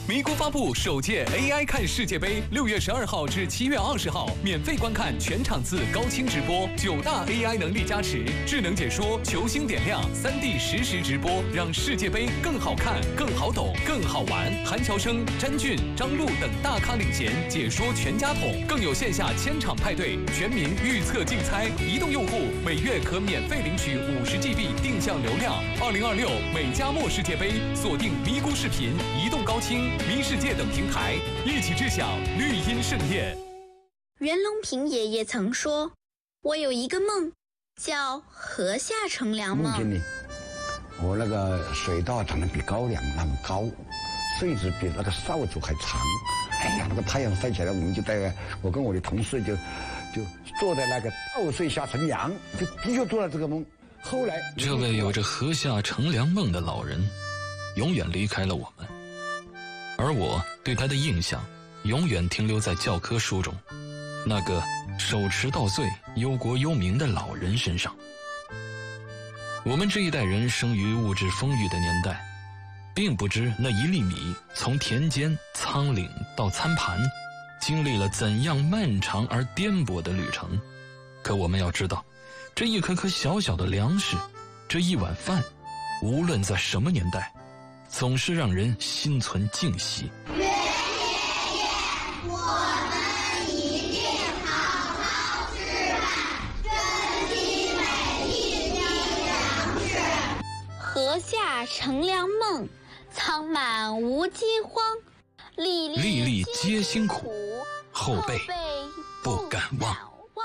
咪咕发布首届 AI 看世界杯，6月12号至7月20号，免费观看全场次高清直播，9大 AI 能力加持，智能解说，球星点亮，3D 实时直播，让世界杯更好看、更好懂、更好玩。韩乔生、詹俊、张璐等大咖领衔，解说全家桶，更有线下千场派对，全民预测竞猜。移动用户每月可免费领取50GB 定向流量。2026美加墨世界杯，锁定咪咕视频、移动高清、咪世界等平台，一起致享绿茵盛宴。 袁隆平爷爷曾说：“我有一个梦，叫河下乘凉梦。” 梦见你，我那个水稻长得比高粱那么高，穗子比那个扫帚还长。哎呀，那个太阳晒起来，我们就我跟我的同事就坐在那个稻穗下乘凉，就的确做了这个梦。后来， 这位有着河下乘凉梦的老人，永远离开了我们，而我对他的印象，永远停留在教科书中，那个手持稻穗、忧国忧民的老人身上。我们这一代人生于物质丰裕的年代，并不知那一粒米从田间、仓廪到餐盘，经历了怎样漫长而颠簸的旅程。可我们要知道，这一颗颗小小的粮食，这一碗饭，无论在什么年代，总是让人心存敬惜。 袁爷爷，我们一定好好吃饭，珍惜每一滴粮食。 河下乘凉梦，仓满无饥荒，粒粒皆辛苦，后辈不敢忘。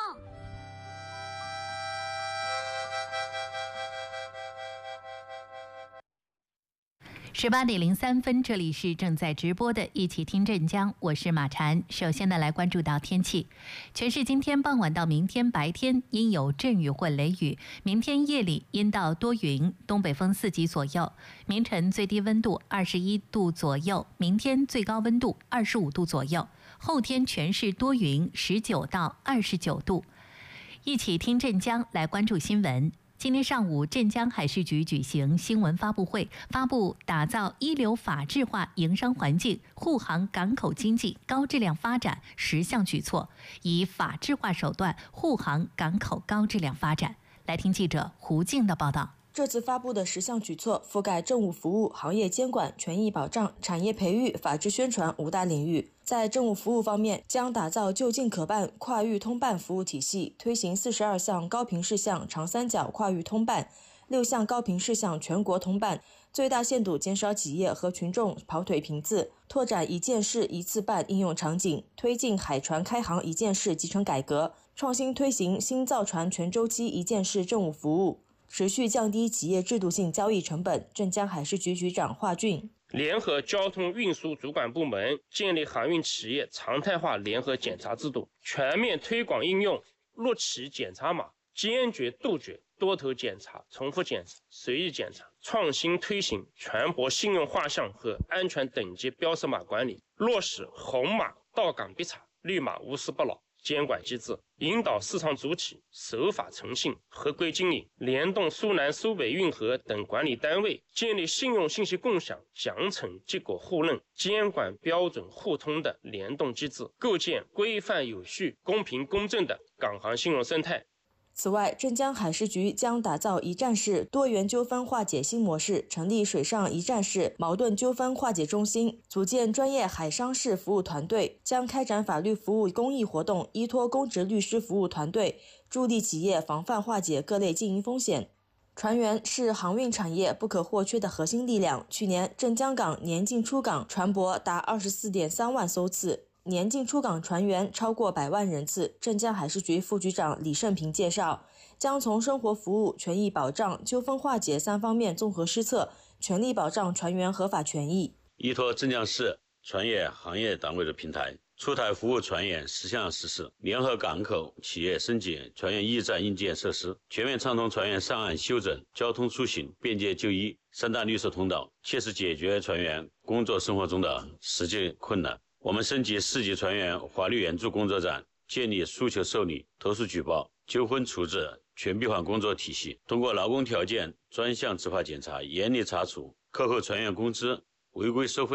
18:03，这里是正在直播的一起听镇江，我是马禅。首先呢，来关注到天气。全市今天傍晚到明天白天阴有阵雨或雷雨，明天夜里阴到多云，东北风4级左右。明晨最低温度21度左右，明天最高温度25度左右。后天全市多云，19到29度。一起听镇江，来关注新闻。今天上午，镇江海事局举行新闻发布会，发布打造一流法治化营商环境、护航港口经济高质量发展10项举措，以法治化手段护航港口高质量发展。来听记者胡静的报道。 这次发布的10项举措覆盖政务服务、行业监管、权益保障、产业培育、法治宣传5大领域。在政务服务方面，将打造就近可办、跨域通办服务体系，推行42项高频事项长三角跨域通办，6项高频事项全国通办，最大限度减少企业和群众跑腿频次，拓展一件事一次办应用场景，推进海船开航一件事集成改革，创新推行新造船全周期一件事政务服务，持续降低企业制度性交易成本。镇江海事局局长华俊联合交通运输主管部门建立航运企业常态化联合检查制度，全面推广应用陆企检查码，坚决杜绝多头检查、重复检查、随意检查，创新推行船舶信用画像和安全等级标识码管理，落实红码到港必查、绿码无事不扰监管机制，引导市场主体守法诚信、合规经营，联动苏南、苏北运河等管理单位，建立信用信息共享、奖惩结果互认、监管标准互通的联动机制，构建规范有序、公平公正的港航信用生态。 此外，镇江海事局将打造一站式多元纠纷化解新模式，成立水上一站式矛盾纠纷化解中心，组建专业海商事服务团队，将开展法律服务公益活动，依托公职律师服务团队，助力企业防范化解各类经营风险。船员是航运产业不可或缺的核心力量。去年，镇江港年进出港船舶达24.3万艘次，年进出港船员超过100万人次。镇江海事局副局长李胜平介绍，将从生活服务、权益保障、纠纷化解3方面综合施策，全力保障船员合法权益。 依托镇江市船业行业单位的平台，出台服务船员10项实施，联合港口企业升级船员驿站硬件设施，全面畅通船员上岸休整、交通出行、便捷就医3大绿色通道，切实解决船员工作生活中的实际困难。我们升级4级船员法律援助工作站，建立诉求受理、投诉举报、纠纷处置全闭环工作体系，通过劳工条件专项执法检查，严厉查处扣后船员工资、违规收费、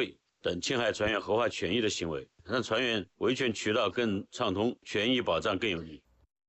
等侵害船员合法权益的行为，让船员维权渠道更畅通，权益保障更有力。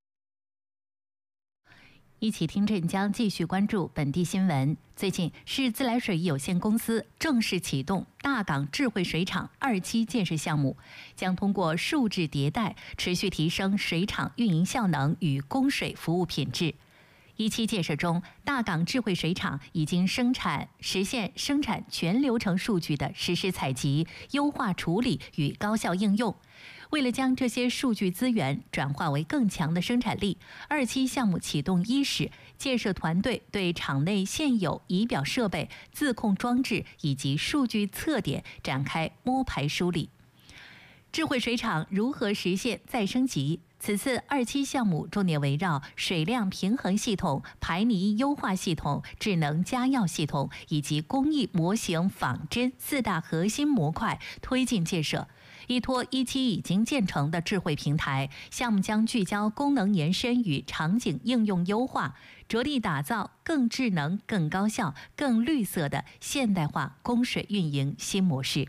一起听镇江继续关注本地新闻。最近，市自来水有限公司正式启动大港智慧水厂2期建设项目，将通过数质迭代，持续提升水厂运营效能与供水服务品质。1期建设中，大港智慧水厂已经实现生产全流程数据的实时采集、优化处理与高效应用。为了将这些数据资源转化为更强的生产力，2期项目启动伊始，建设团队对厂内现有仪表设备、自控装置以及数据测点展开摸排梳理。智慧水厂如何实现再升级？此次2期项目重点围绕水量平衡系统、排泥优化系统、智能加药系统以及工艺模型仿真4大核心模块推进建设。依托1期已经建成的智慧平台，项目将聚焦功能延伸与场景应用优化，着力打造更智能、更高效、更绿色的现代化供水运营新模式。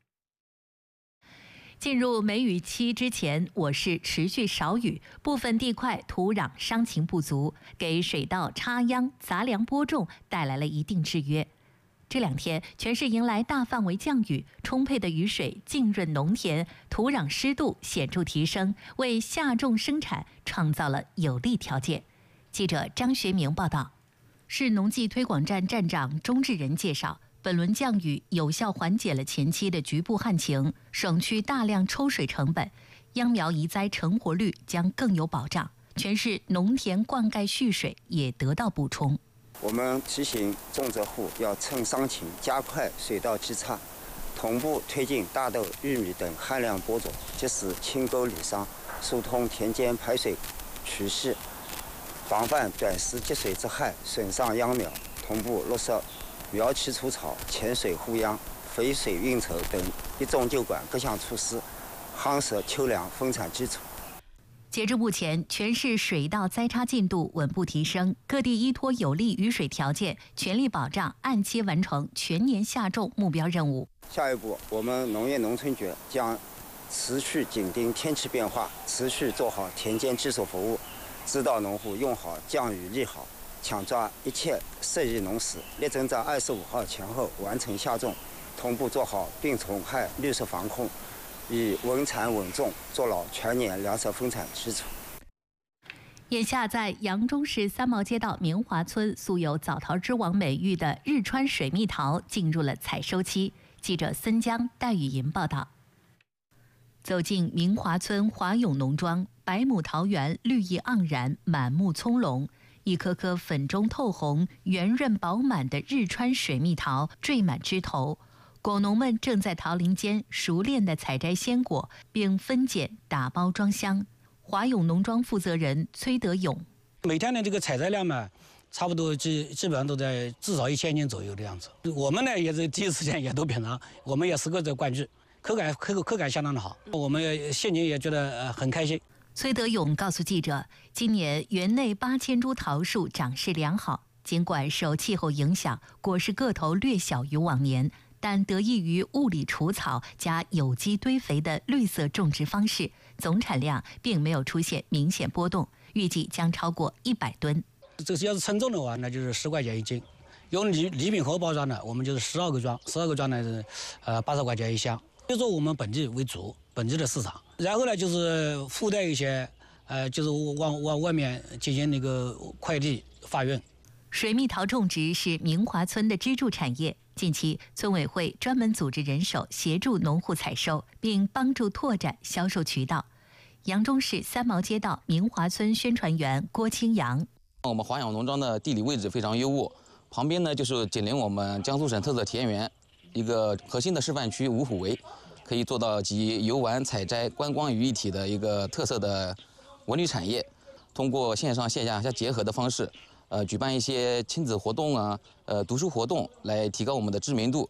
进入梅雨期之前，我市持续少雨，部分地块土壤伤情不足，给水稻插秧、杂粮播种带来了一定制约。这2天，全市迎来大范围降雨，充沛的雨水浸润农田，土壤湿度显著提升，为下种生产创造了有利条件。记者张学明报道。市农技推广站站长钟志仁介绍，本轮降雨有效缓解了前期的局部旱情，省去大量抽水成本，秧苗移栽成活率将更有保障，全市农田灌溉蓄水也得到补充。 我们提醒种植户要趁伤情加快水稻基插，同步推进大豆、玉米等旱量播种，及时清沟理伤，疏通田间排水渠系，防范短时积水之害损伤秧苗，同步落实苗期除草、潜水护秧、肥水运筹等一种就管各项措施，夯实秋粮丰产基础。 截至目前，全市水稻栽插进度稳步提升，各地依托有利雨水条件，全力保障按期完成全年下种目标任务。 下一步，我们农业农村局将持续紧盯天气变化，持续做好田间技术服务，指导农户用好降雨利好，抢抓一切适宜农时，力争在25号前后完成下种，同步做好病虫害绿色防控，以稳产稳种做牢全年粮食丰产基础。 眼下，在扬州市三毛街道明华村素有枣桃之王美誉的日川水蜜桃进入了采收期。记者孙江、戴雨莹报道。走进明华村华永农庄，百亩桃园绿意盎然，满目葱茏，一颗颗粉中透红、圆润饱满的日川水蜜桃缀满枝头。果农们正在桃林间熟练地采摘鲜果，并分拣打包装箱。华永农庄负责人崔德勇： 每天的这个采摘量嘛，差不多基本上都在至少1000斤左右的样子。我们呢也是第一时间也都品尝，我们也是个这冠军，口感相当的好，我们心情也觉得很开心。 崔德勇告诉记者，今年园内8000株桃树长势良好，尽管受气候影响，果实个头略小于往年，但得益于物理除草加有机堆肥的绿色种植方式，总产量并没有出现明显波动，预计将超过100吨。 这要是称重的话，那就是10块钱1斤。用礼品盒包装的，我们就是12个装，12个装呢是80块钱1箱。就说我们本地为主，本地的市场，然后呢就是附带一些就是往外面进行那个快递发运。 水蜜桃种植是明华村的支柱产业。近期，村委会专门组织人手协助农户采收，并帮助拓展销售渠道。扬州市三毛街道明华村宣传员郭清阳： 我们华永农庄的地理位置非常优渥，旁边呢就是紧邻我们江苏省特色田园一个核心的示范区芜湖围，可以做到集游玩、采摘、观光于一体的一个特色的文旅产业。通过线上线下相结合的方式，举办一些亲子活动啊，读书活动，来提高我们的知名度。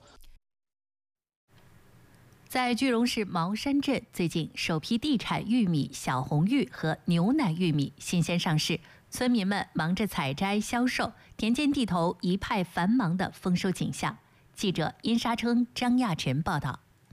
在句容市茅山镇，最近首批地产玉米小红玉和牛奶玉米新鲜上市，村民们忙着采摘销售，田间地头一派繁忙的丰收景象。记者殷沙称、张亚晨报道。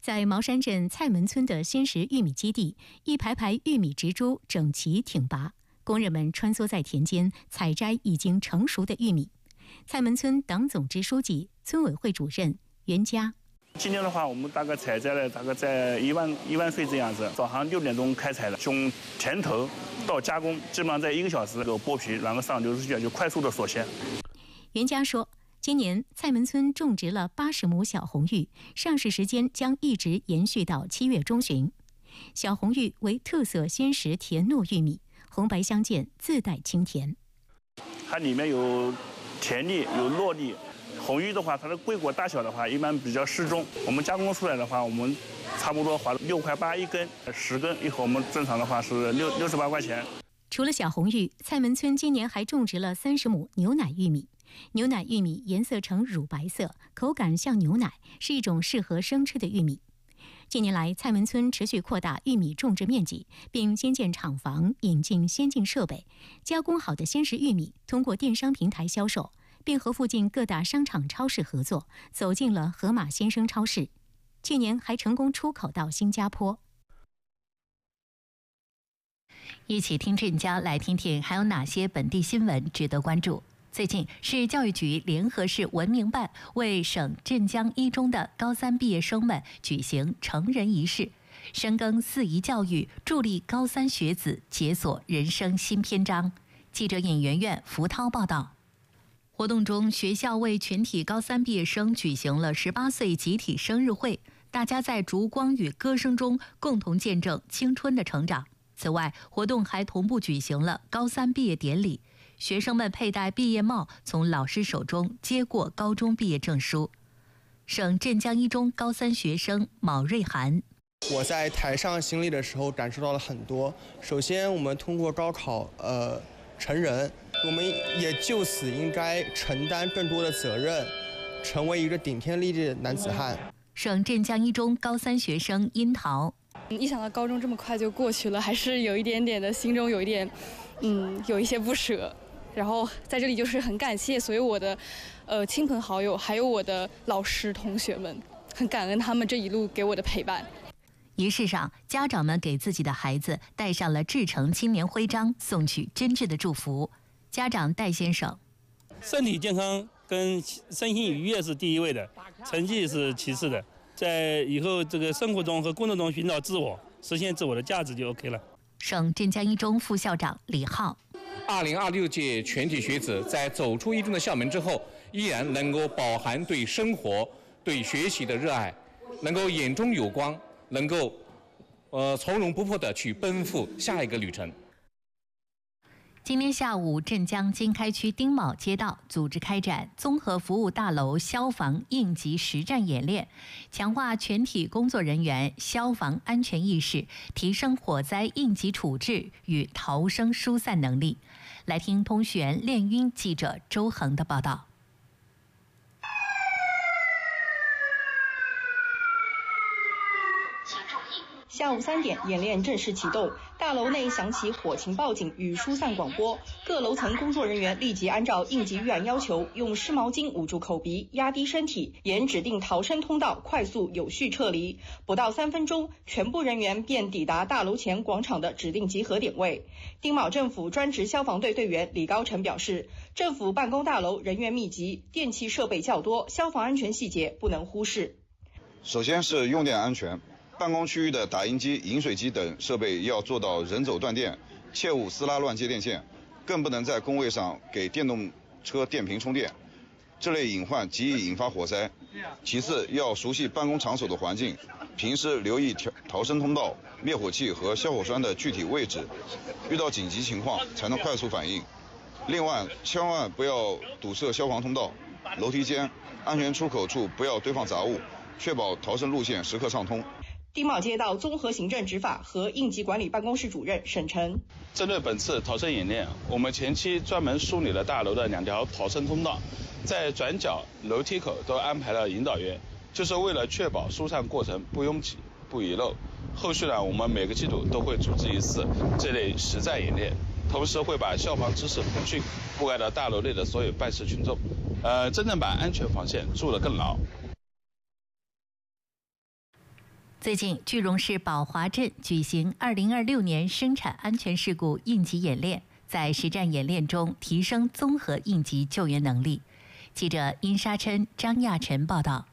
在茅山镇蔡门村的鲜食玉米基地，一排排玉米植株整齐挺拔，工人们穿梭在田间采摘已经成熟的玉米。蔡门村党总支书记、村委会主任袁家。 今年的话，我们大概采摘了大概在1万穗这样子。早上6点钟开采的，从田头到加工，基本上在1个小时就剥皮，然后上流出去，就快速的锁鲜。 袁家说，今年蔡门村种植了80亩小红玉，上市时间将一直延续到7月中旬。小红玉为特色鲜食甜糯玉米，红白相间，自带清甜。 它里面有甜腻，有糯腻。红玉的话，它的桂果大小的话，一般比较适中。我们加工出来的话，我们差不多花6块8一根，10根一盒，我们正常的话是68块钱。 除了小红玉，蔡门村今年还种植了30亩牛奶玉米。牛奶玉米颜色呈乳白色，口感像牛奶，是一种适合生吃的玉米。近年来，蔡门村持续扩大玉米种植面积，并新建厂房，引进先进设备，加工好的鲜食玉米通过电商平台销售，并和附近各大商场超市合作，走进了盒马鲜生超市。去年还成功出口到新加坡。一起听镇江，来听听还有哪些本地新闻值得关注。最近，市教育局联合市文明办为省镇江一中的高3毕业生们举行成人仪式，深耕4宜教育，助力高3学子解锁人生新篇章。记者尹媛媛、福涛报道。活动中，学校为全体高3毕业生举行了18岁集体生日会，大家在烛光与歌声中共同见证青春的成长。此外，活动还同步举行了高3毕业典礼，学生们佩戴毕业帽，从老师手中接过高中毕业证书。省镇江一中高3学生毛瑞涵： 我在台上经历的时候感受到了很多。首先，我们通过高考成人，我们也就此应该承担更多的责任，成为一个顶天立地的男子汉。 省镇江一中高3学生殷桃： 一想到高中这么快就过去了，还是有一点点的心中有一点，有一些不舍。然后在这里就是很感谢所有我的亲朋好友，还有我的老师同学们，很感恩他们这一路给我的陪伴。 仪式上，家长们给自己的孩子戴上了志诚青年徽章，送去真挚的祝福。家长戴先生： 身体健康跟身心愉悦是第一位的，成绩是其次的。在以后这个生活中和工作中寻找自我，实现自我的价值就 OK 了。 省镇江一中副校长李浩 ：2026届全体学子在走出一中的校门之后，依然能够饱含对生活、对学习的热爱，能够眼中有光，能够从容不迫地去奔赴下一个旅程。 今天下午，镇江经开区丁卯街道组织开展综合服务大楼消防应急实战演练，强化全体工作人员消防安全意识，提升火灾应急处置与逃生疏散能力。来听通讯练晕记者周恒的报道。 下午3点，演练正式启动。大楼内响起火情报警与疏散广播，各楼层工作人员立即按照应急预案要求，用湿毛巾捂住口鼻，压低身体，沿指定逃生通道快速有序撤离。不到3分钟，全部人员便抵达大楼前广场的指定集合点位。丁卯政府专职消防队队员李高成表示，政府办公大楼人员密集，电气设备较多，消防安全细节不能忽视。 首先是用电安全。办公区域的打印机、饮水机等设备要做到人走断电，切勿撕拉乱接电线，更不能在工位上给电动车电瓶充电，这类隐患极易引发火灾。其次，要熟悉办公场所的环境，平时留意逃生通道、灭火器和消火栓的具体位置，遇到紧急情况才能快速反应。另外，千万不要堵塞消防通道、楼梯间、安全出口处不要堆放杂物，确保逃生路线时刻畅通。 丁卯街道综合行政执法和应急管理办公室主任沈晨： 针对本次逃生演练，我们前期专门梳理了大楼的2条逃生通道，在转角、楼梯口都安排了引导员，就是为了确保疏散过程不拥挤、不遗漏。后续呢，我们每个季度都会组织一次这类实战演练，同时会把消防知识培训覆盖到大楼内的所有办事群众，真正把安全防线筑得更牢。 最近，句容市宝华镇举行2026年生产安全事故应急演练，在实战演练中提升综合应急救援能力。记者殷沙琛、张亚晨报道。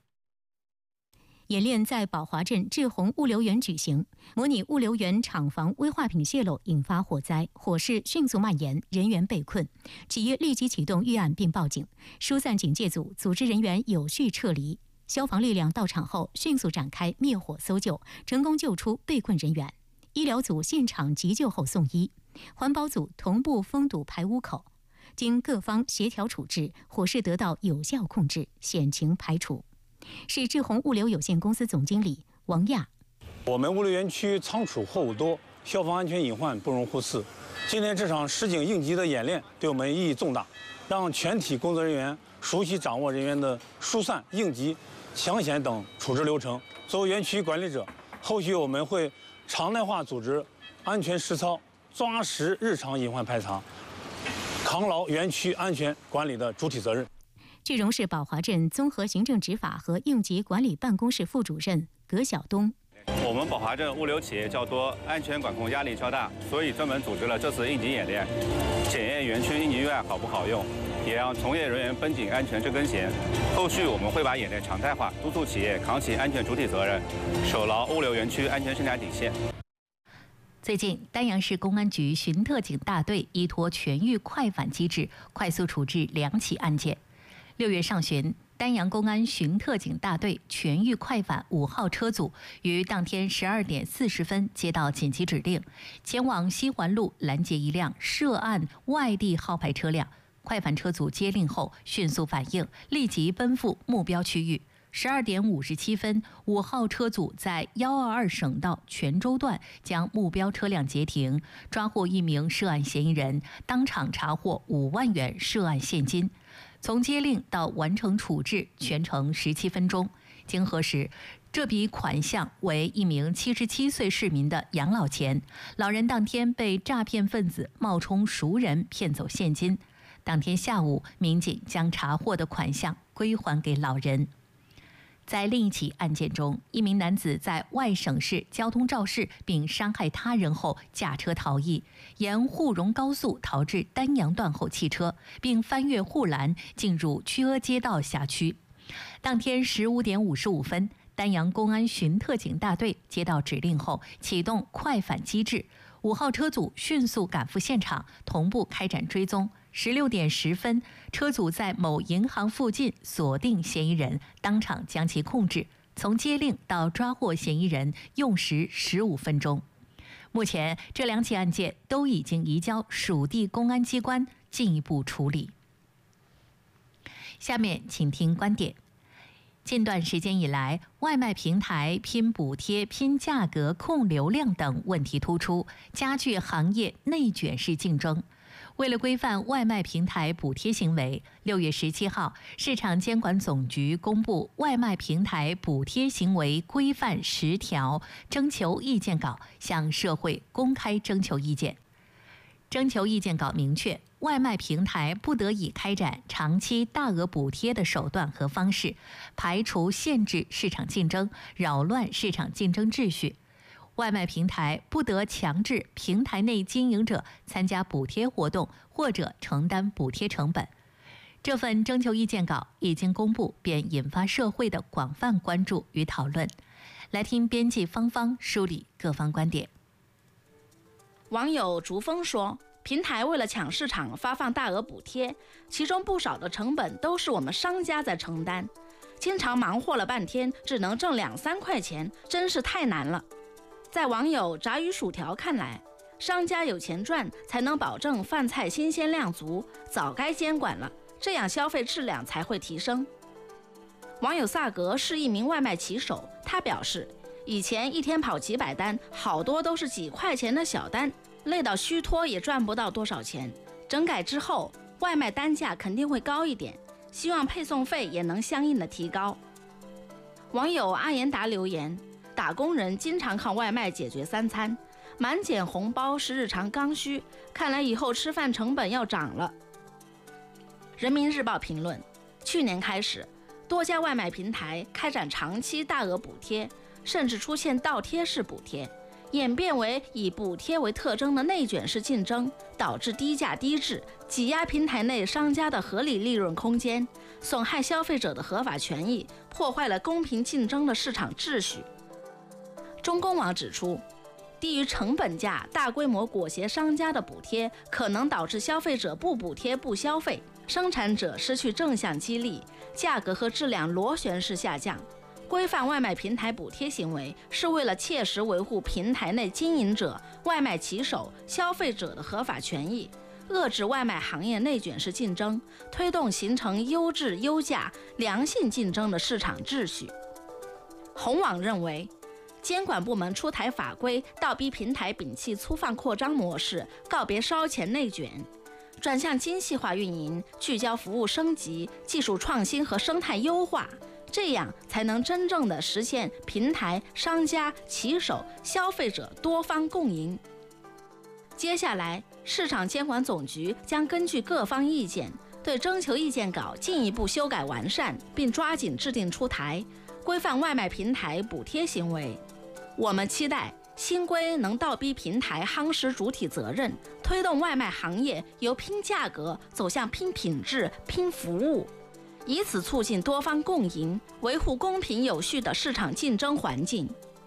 演练在宝华镇志宏物流园举行，模拟物流园厂房危化品泄漏引发火灾，火势迅速蔓延，人员被困，企业立即启动预案并报警，疏散警戒组组织人员有序撤离。消防力量到场后，迅速展开灭火搜救，成功救出被困人员。医疗组现场急救后送医，环保组同步封堵排污口。经各方协调处置，火势得到有效控制，险情排除。是志宏物流有限公司总经理王亚。 我们物流园区仓储货物多，消防安全隐患不容忽视。今天这场实景应急的演练对我们意义重大，让全体工作人员熟悉掌握人员的疏散、应急、抢险等处置流程。作为园区管理者，后续我们会常态化组织安全实操，抓实日常隐患排查，扛牢园区安全管理的主体责任。 句容市宝华镇综合行政执法和应急管理办公室副主任葛晓东。 我们宝华镇物流企业较多，安全管控压力较大，所以专门组织了这次应急演练，检验园区应急预案好不好用，也让从业人员绷紧安全这根弦。后续我们会把演练常态化，督促企业扛起安全主体责任，守牢物流园区安全生产底线。 最近，丹阳市公安局巡特警大队依托全域快反机制，快速处置2起案件。6月上旬，丹阳公安巡特警大队全域快反5号车组于当天12点40分接到紧急指令，前往西环路拦截一辆涉案外地号牌车辆。快反车组接令后迅速反应，立即奔赴目标区域。12点57分，5号车组在122省道泉州段将目标车辆截停，抓获1名涉案嫌疑人，当场查获5万元涉案现金。从接令到完成处置，全程17分钟。经核实，这笔款项为一名77岁市民的养老钱，老人当天被诈骗分子冒充熟人骗走现金。当天下午，民警将查获的款项归还给老人。在另一起案件中，一名男子在外省市交通肇事并伤害他人后驾车逃逸，沿沪蓉高速逃至丹阳段后弃车，并翻越护栏进入曲阿街道辖区。当天15点55分，丹阳公安巡特警大队接到指令后，启动快反机制，5号车组迅速赶赴现场，同步开展追踪。16点10分，车组在某银行附近锁定嫌疑人，当场将其控制。从接令到抓获嫌疑人用时15分钟。目前，这2起案件都已经移交属地公安机关进一步处理。下面请听观点。近段时间以来，外卖平台拼补贴、拼价格、控流量等问题突出，加剧行业内卷式竞争。为了规范外卖平台补贴行为，6月17号，市场监管总局公布《外卖平台补贴行为规范10条》征求意见稿，向社会公开征求意见。征求意见稿明确，外卖平台不得以开展长期大额补贴的手段和方式，排除限制市场竞争，扰乱市场竞争秩序。外卖平台不得强制平台内经营者参加补贴活动或者承担补贴成本。这份征求意见稿一经公布，便引发社会的广泛关注与讨论。来听编辑芳芳梳理各方观点。 网友竹峰说，平台为了抢市场发放大额补贴，其中不少的成本都是我们商家在承担，经常忙活了半天只能挣2-3块钱，真是太难了。在网友炸鱼薯条看来，商家有钱赚才能保证饭菜新鲜量足，早该监管了，这样消费质量才会提升。网友萨格是一名外卖骑手，他表示，以前一天跑几百单，好多都是几块钱的小单，累到虚脱也赚不到多少钱。整改之后，外卖单价肯定会高一点，希望配送费也能相应的提高。网友阿言达留言，打工人经常靠外卖解决3餐，满减红包是日常刚需，看来以后吃饭成本要涨了。人民日报评论，去年开始，多家外卖平台开展长期大额补贴， 甚至出现倒贴式补贴，演变为以补贴为特征的内卷式竞争，导致低价低质，挤压平台内商家的合理利润空间，损害消费者的合法权益，破坏了公平竞争的市场秩序。中公网指出，低于成本价大规模裹挟商家的补贴，可能导致消费者不补贴不消费，生产者失去正向激励，价格和质量螺旋式下降。规范外卖平台补贴行为，是为了切实维护平台内经营者、外卖骑手、消费者的合法权益，遏制外卖行业内卷式竞争，推动形成优质优价、良性竞争的市场秩序。红网认为，监管部门出台法规，倒逼平台摒弃粗放扩张模式，告别烧钱内卷，转向精细化运营，聚焦服务升级、技术创新和生态优化，这样才能真正的实现平台、商家、骑手、消费者多方共赢。接下来，市场监管总局将根据各方意见，对征求意见稿进一步修改完善，并抓紧制定出台，规范外卖平台补贴行为。我们期待新规能倒逼平台夯实主体责任，推动外卖行业由拼价格走向拼品质、拼服务，以此促进多方共赢，维护公平有序的市场竞争环境。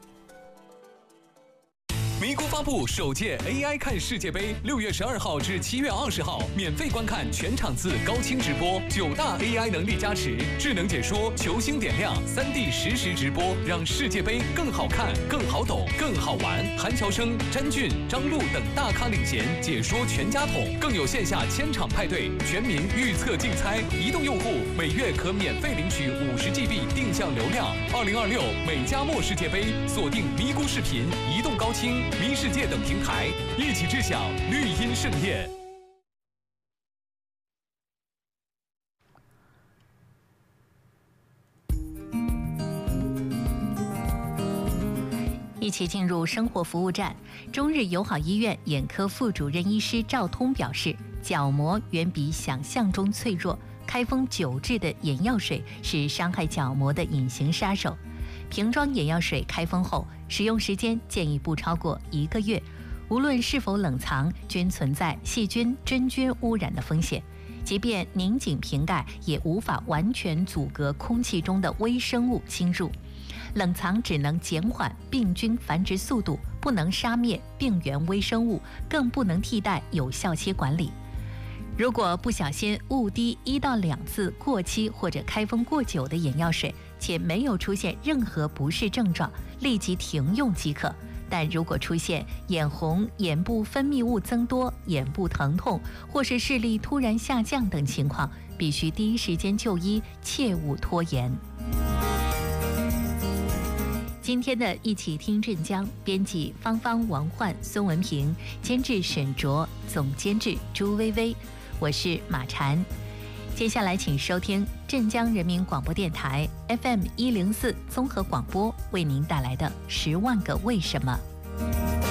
咪咕发布首届 AI 看世界杯，6月12号至7月20号，免费观看全场次高清直播，9大 AI 能力加持，智能解说，球星点亮，3D 实时直播，让世界杯更好看、更好懂、更好玩。韩乔生、詹俊、张璐等大咖领衔，解说全家桶，更有线下千场派对，全民预测竞猜。移动用户每月可免费领取50GB 定向流量。2026美加墨世界杯，锁定咪咕视频、移动高清、咪世界等平台，一起志向绿茵盛宴。 一起进入生活服务站。中日友好医院眼科副主任医师赵通表示，角膜远比想象中脆弱，开封9制的眼药水是伤害角膜的隐形杀手。瓶装眼药水开封后，使用时间建议不超过1个月，无论是否冷藏，均存在细菌、真菌污染的风险。即便拧紧瓶盖，也无法完全阻隔空气中的微生物侵入。冷藏只能减缓病菌繁殖速度，不能杀灭病原微生物，更不能替代有效期管理。如果不小心误滴1到2次过期或者开封过久的眼药水，且没有出现任何不适症状，立即停用即可。但如果出现眼红、眼部分泌物增多、眼部疼痛或是视力突然下降等情况，必须第一时间就医，切勿拖延。今天的一起听镇江，编辑芳芳、王焕、孙文平，监制沈卓，总监制朱薇薇，我是马婵。接下来请收听镇江人民广播电台 FM104综合广播为您带来的10万个为什么。